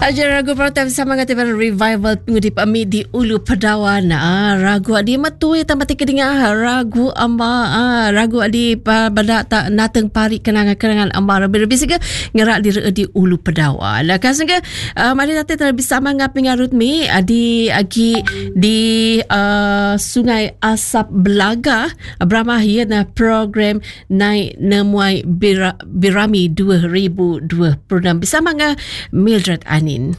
Ajar ragu protes sama ngati revival pengudi pami di Ulu Pedawan. Ragu adi matui tambah kedinga ragu amba ragu adi pada tak nateng pari kenangan-kenangan amba lebih sega ngerak di Ulu Pedawan. Kasanga mari tadi terlebih sama ngapi ngarut mi adi agi di Sungai Asap Belaga beramah na program naik nemuai Birami 2020 bersama dengan Mildred Anin.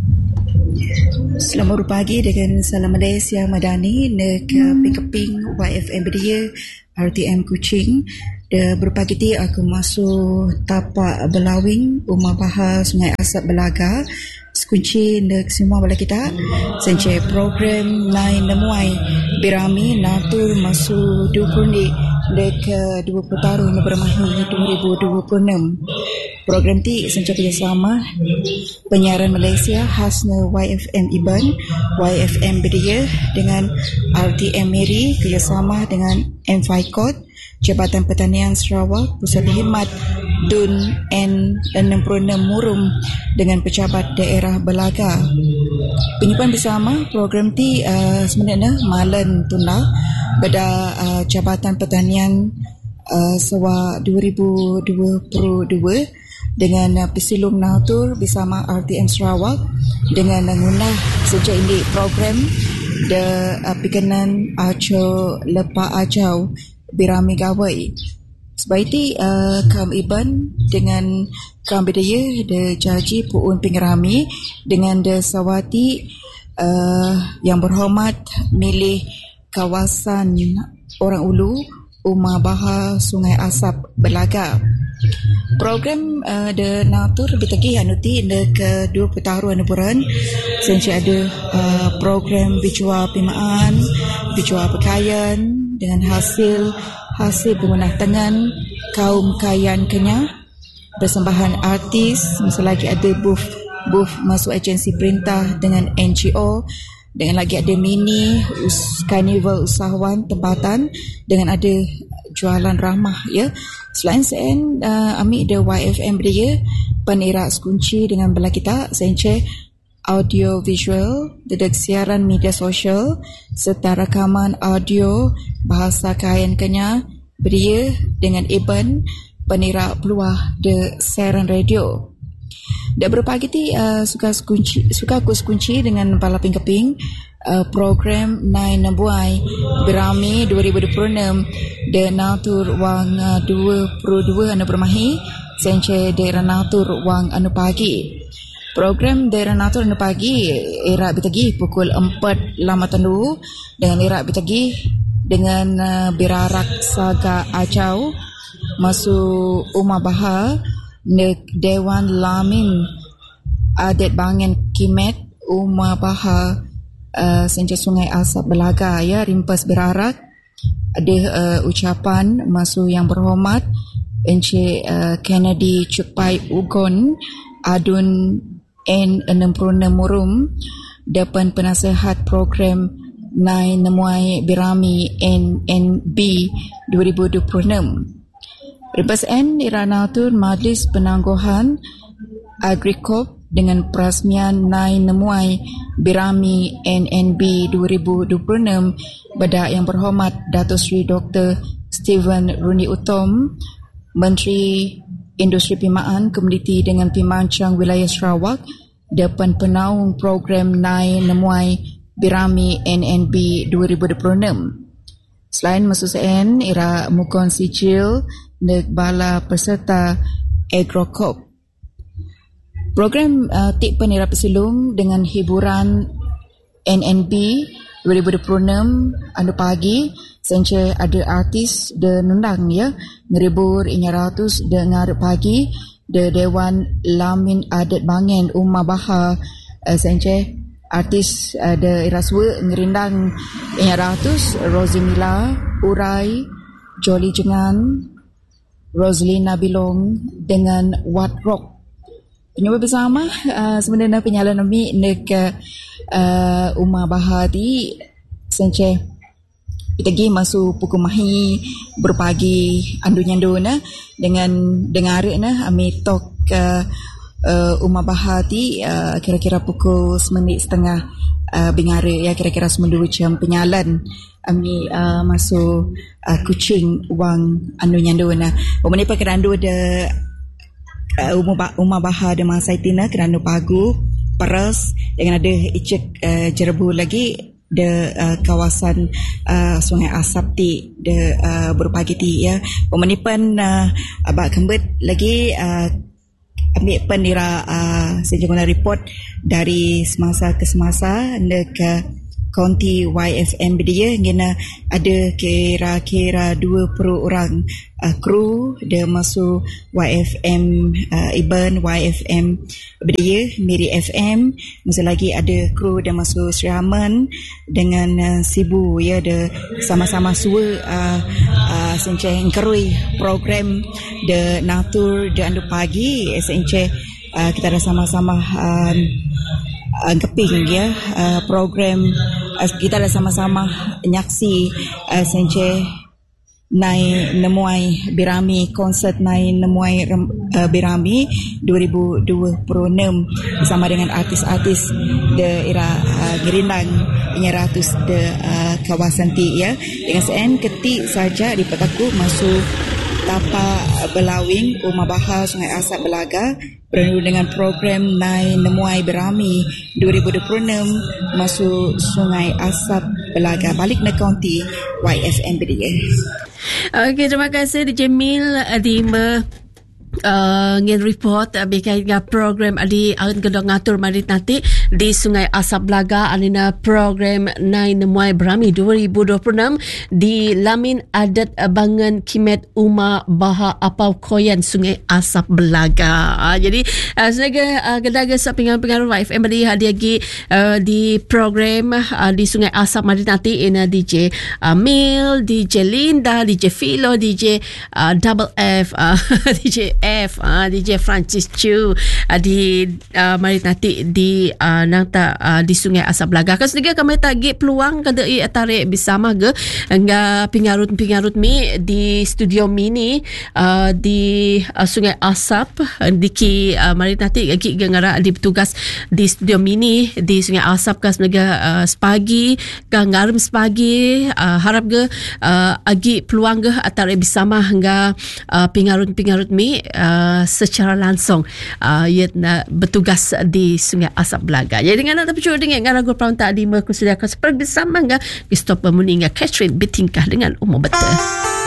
Selamat pagi dengan salam Malaysia Madani nek Pikeping YFM Bedia RTM Kuching. De berpagi ti aku masuk tapak Belawing Umar Bahar Sungai Asap Belaga sekunci nek semua bala kita sence program naik nemuai Birami natur masuk 20 nek 20 tahun bermahi 2026. Program ti sence kerjasama penyiaran Malaysia khasnya YFM Iban, YFM Bedia dengan RTM Meri kerjasama dengan M5COT, Jabatan Pertanian Sarawak, Pusat Khidmat DUN N66 Murum dengan Pejabat Daerah Belaga. Penyimpan bersama program ti sebenarnya malan tunda pada Jabatan Pertanian Sarawak 2022 dengan pesilung natur bersama RTM Sarawak dengan mengunah sejak ini program de pikanan aco lepa ajau Birami Gawai. Sebab itu kam Iban dengan kam Bedaya de Jaji Puun Pingrami dengan de Sawati yang berhormat milih kawasan Orang Ulu Umar Bahar Sungai Asap Belaga. Program de natur bitagi anuti de ke 20 tahun bulan sence ada program bijual pimaan, bijual pakaian dengan hasil pengguna tangan kaum kayan Kenyah, persembahan artis, masa lagi ada booth masuk agensi perintah dengan NGO, dengan lagi ada mini karnival usahawan tempatan dengan ada jualan ramah ya. Selain sen amik de YFM dia penirak sekunci dengan bela kita sence audio visual, dedek siaran media sosial serta rakaman audio bahasa kayan Kenyah beria dengan Iban penirak peluah de siaran radio. Dah berpagi ti suka aku sekunci dengan pala pingkeping program Nai Nabuai Birami 2026 de natur wang 22 anu bermahi sence daerah natur wang anu pagi. Program daerah natur anu pagi era bitagi pukul 4 lama tandu dengan era bitagi dengan birarak saga acau masuk Umar Bahar nek Dewan Lamin Adat Bangen Kimet Umar Bahar sence Sungai Asap Belaga ya rimpas birarak ada ucapan masuk yang berhormat Encik Kennedy Cupai Ugon Adun N66 Murum depan penasihat program Nai Nemuai Birami NNB 2026. Lepas iranatur Majlis Penangguhan Agrikop dengan perasmian Nai Nemuai Birami NNB 2026 pada yang berhormat Datuk Seri Dr. Stephen Runi Utom, Menteri Industri Pimaan, Komuniti dengan Pimancang Wilayah Sarawak depan penaung program Nai Nemuai Birami NNB 2026. Selain masuk sen ira mukon sijil nek bala peserta Agrocop. Program tik penira pesilung dengan hiburan NNB 2026 anu pagi sence ada artis de nundang ya ngeribur 500 de ngarep pagi de Dewan Lamin Adat Bangen Umar Bahar sence artis de iraswa ngerindang 500 Rosimila Urai Jolly Jengan Roslina Bilong dengan Wat Rock. Penyumbang bersama sebenarnya penyalan kami nek Umar Bahar di sence Itagi masuk pukul mahi berpagi andu nyanduna dengan dengar na ami tok Umar Bahar ti kira-kira pukul 9:30 Bingara ya, kira-kira 9 jam penyalan ami masuk Kuching wang anu nyandu na umani pa kerandu de Umar Bahar de Masaitina kerandu pagu peras dengan ada icek jerbu lagi de kawasan Sungai Asap ti de berpagi ti ya umani pan abak kembet lagi ambil penira sejumlah report dari semasa ke semasa ke Konti YFM dia ngena ada kira-kira 20 orang kru dia masuk YFM Iban YFM dia Miri FM masa lagi ada kru dia masuk Sri Aman dengan Sibu ya dia sama-sama suai senceh kerui program de natur de andu pagi senceh kita ada sama-sama keping ya program kita ada sama-sama nyaksi senceh Nai Nemuai Birami konsert Nai Nemuai Birami 2026 bersama dengan artis-artis daerah Gerindang penyeratus de kawasan ti ya dengan sen ketik saja di petaku masuk tapak Belawing Umar Bahar Sungai Asap Belaga berendu dengan program Nai Nemuai Birami 2026 masuk Sungai Asap Belaga balik ke Kaunti YFM Bedia. Okey, terima kasih DJ Mil di ngin report berkait dengan program di aun gedong ngatur marit nanti di Sungai Asap Belaga anina program Nai Nemuai Birami 2026 di Lamin Adat Bangan Kimet Umar Bahar Apau Koyan Sungai Asap Belaga. Jadi senaga gedaga sapingan-pingan YFM di hadiagi di program di Sungai Asap marit nanti ina DJ Mil, DJ Linda, DJ Philo, DJ Double F, DJ F, DJ Francis Chu di mari nanti di nangta di Sungai Asap Belaga. Kas juga kami tagih peluang kada i tarik bersama ge enggak pingarut mi di studio mini di Sungai Asap di ki mari nanti ki ngara di petugas di studio mini di Sungai Asap kas nega sepagi gangarum sepagi harap ge agi peluang ge tarik bersama enggak pingarut mi secara langsung bertugas di Sungai Asap Belaga. Jadi dengan nak terpucuk dengan ragu perawang tak di merkusediakan seperti bersama dengan Christopher Muninga Catherine bertingkah dengan umur betul.